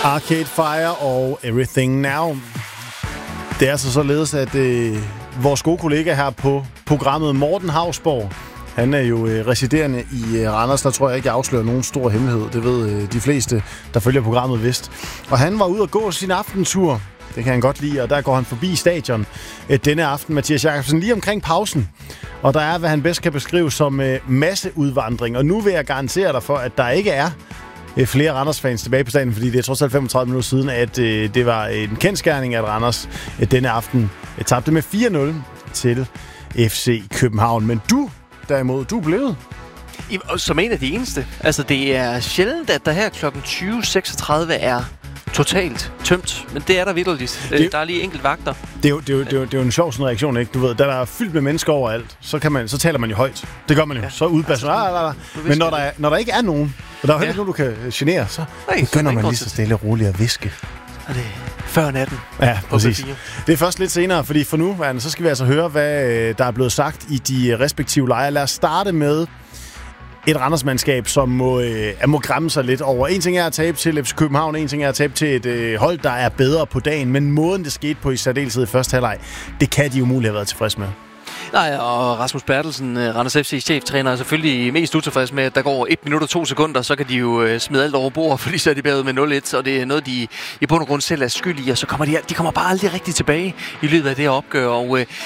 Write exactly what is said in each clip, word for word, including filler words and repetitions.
Arcade Fire og Everything Now. Det er altså således, at øh, vores gode kollega her på programmet, Morten Hausborg, han er jo øh, residerende i øh, Randers. Der tror jeg ikke, jeg afslører nogen stor hemmelighed. Det ved øh, de fleste, der følger programmet vist. Og han var ude at gå sin aftentur. Det kan han godt lide, og der går han forbi stadion øh, denne aften, Mathias Jakobsen, lige omkring pausen. Og der er, hvad han bedst kan beskrive som øh, masseudvandring. Og nu vil jeg garantere dig for, at der ikke er flere Randers-fans tilbage på stadion, fordi det er trods alt femogtredive minutter siden, at øh, det var en kendsgerning, at Randers øh, denne aften øh, tabte med fire nul til F C København. Men du, derimod, du er blevet. Som en af de eneste. Altså, det er sjældent, at der her klokken tyve seksogtredive er totalt tømt, men det er der vitterligt. Det, der er lige enkelt vagter. Det er jo, det er jo, det er jo, det er jo en sjov sådan reaktion, ikke? Du ved, da der er fyldt med mennesker overalt, så, kan man, så taler man jo højt. Det gør man jo. Ja. Så udbasser man. Men når der, er, når der ikke er nogen, og der er jo heller ikke nogen, du kan genere, så Nej, begynder man lige så stille og roligt at viske. Og det er før natten. Ja, præcis. Det er først lidt senere, fordi for nu, så skal vi altså høre, hvad der er blevet sagt i de respektive lejre. Lad os starte med et Randers-mandskab, som må, øh, må græmme sig lidt over. En ting er at tabe til F C København, en ting er at tabe til et øh, hold, der er bedre på dagen, men måden det skete på i særdeleshed i første halvleg, det kan de umuligt have været tilfreds med. Nej, og Rasmus Bertelsen, Randers F C's cheftræner, er selvfølgelig mest utilfreds med, at der går et minut og to sekunder, så kan de jo smide alt over bord, fordi så er de bagud med nul et, og det er noget, de i bund og grund selv er skyld i, og så kommer de, de kommer bare aldrig rigtig tilbage i løbet af det her opgør, og øh,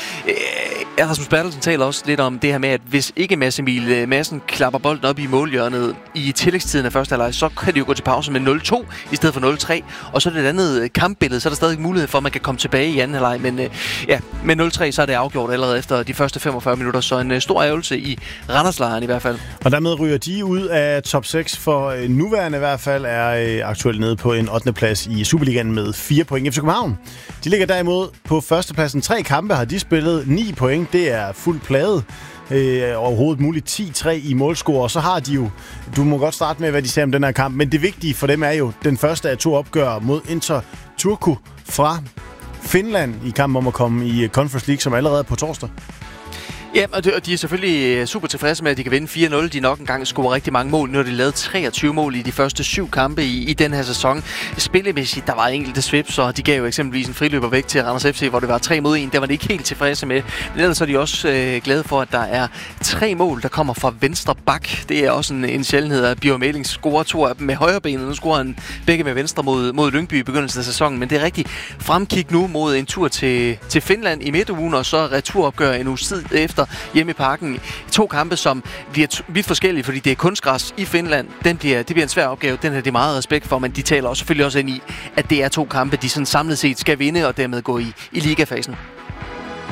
Rasmus Bertelsen taler også lidt om det her med, at hvis ikke Mads Emil Madsen klapper bolden op i målhjørnet i tillægstiden af første halvleg, så kan de jo gå til pause med nul to i stedet for nul tre, og så er det et andet kampbillede, så er der stadig mulighed for, at man kan komme tilbage i anden halvleg, men øh, ja, med nul tre, så er det afgjort allerede efter de første femogfyrre minutter, så en uh, stor ævelse i Randerslejren i hvert fald. Og dermed ryger de ud af top seks, for uh, nuværende i hvert fald er uh, aktuelt nede på en ottende plads i Superligaen med fire point. F C København, de ligger derimod på førstepladsen. Tre kampe har de spillet, ni point, det er fuldt plade. Øh, overhovedet muligt ti tre i målscore, og så har de jo, du må godt starte med, hvad de sagde om den her kamp, men det vigtige for dem er jo den første af to opgør mod Inter Turku fra Finland i kampen om at komme i Conference League, som allerede er på torsdag. Ja, og de, og de er selvfølgelig super tilfredse med, at de kan vinde fire nul. De nok engang scorer rigtig mange mål. Nu har de lavet treogtyve mål i de første syv kampe i, i den her sæson. Spillemæssigt, der var enkelte svips, og de gav jo eksempelvis en friløber væk til Randers F C, hvor det var tre mod en. Det var de ikke helt tilfredse med. Men ellers er de også øh, glade for, at der er tre mål, der kommer fra venstre bak. Det er også en, en sjældenhed, at Bjørn Mæling scorer to af dem med højre benet. Nu scorer han begge med venstre mod, mod Lyngby i begyndelsen af sæsonen. Men det er rigtig fremkig nu mod en tur til, til Finland i midtugen, og så returopgør en uge tid efter hjemme i parken. To kampe, som bliver t- vidt forskellige, fordi det er kunstgræs i Finland. Den bliver, det bliver en svær opgave. Den har de meget respekt for, men de taler også selvfølgelig også ind i, at det er to kampe, de sådan samlet set skal vinde og dermed gå i, i ligafasen.